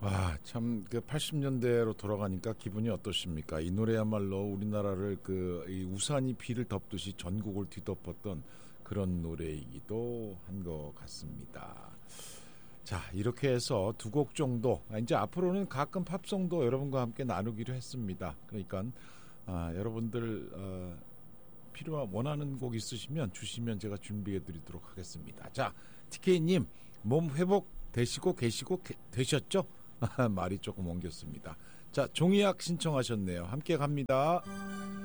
참, 80년대로 돌아가니까 기분이 어떠십니까? 이 노래야말로 우리나라를 이 우산이 비를 덮듯이 전국을 뒤덮었던 그런 노래이기도 한 것 같습니다. 자, 이렇게 해서 두 곡 정도, 이제 앞으로는 가끔 팝송도 여러분과 함께 나누기로 했습니다. 그러니까, 여러분들, 원하는 곡 있으시면 주시면 제가 준비해 드리도록 하겠습니다. 자, TK님, 몸 회복 되셨죠? 말이 조금 옮겼습니다. 자, 종이약 신청하셨네요. 함께 갑니다.